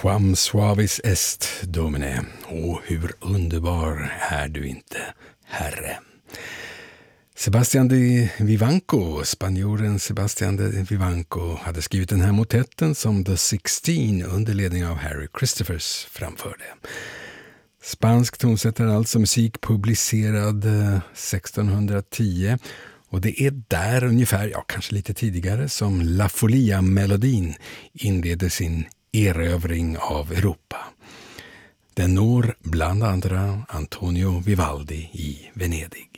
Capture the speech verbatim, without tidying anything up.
Quam suavis est, Domine. Och hur underbar är du inte, Herre. Sebastian de Vivanco, spanjoren Sebastian de Vivanco, hade skrivit den här motetten som The Sixteen under ledning av Harry Christophers framförde. Spansk tonsättare, alltså musik publicerad sextonhundratio, och det är där ungefär, ja kanske lite tidigare, som La Folia-melodin inleder sin erövring av Europa. Den når bland andra Antonio Vivaldi i Venedig.